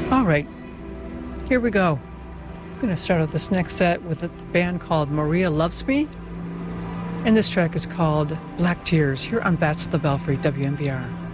All right, here we go. I'm going to start off this next set with a band called Maria Loves Me. And this track is called Black Tears here on Bats the Belfry, WMBR.